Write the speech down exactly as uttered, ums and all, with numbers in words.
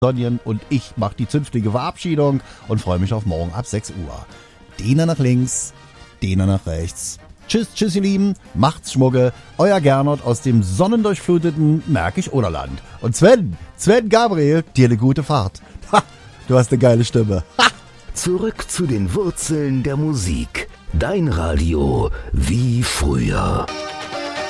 Sonjen und ich mache die zünftige Verabschiedung und freue mich auf morgen ab sechs Uhr. Dena nach links, Dena nach rechts. Tschüss, tschüss ihr Lieben, macht's Schmucke, euer Gernot aus dem sonnendurchfluteten Märkisch-Oderland. Und Sven, Sven Gabriel, dir eine gute Fahrt. Ha, du hast eine geile Stimme. Ha. Zurück zu den Wurzeln der Musik. Dein Radio wie früher.